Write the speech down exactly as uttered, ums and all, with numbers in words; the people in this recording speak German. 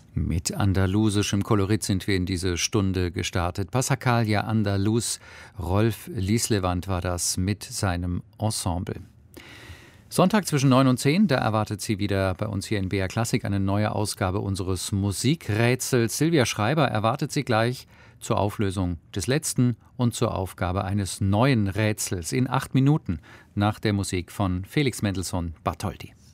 Mit andalusischem Kolorit sind wir in diese Stunde gestartet. Passacaglia Andaluz, Rolf Lieslewand war das mit seinem Ensemble. Sonntag zwischen neun und zehn, da erwartet sie wieder bei uns hier in B R Klassik eine neue Ausgabe unseres Musikrätsels. Silvia Schreiber erwartet sie gleich zur Auflösung des letzten und zur Aufgabe eines neuen Rätsels in acht Minuten nach der Musik von Felix Mendelssohn Bartholdy.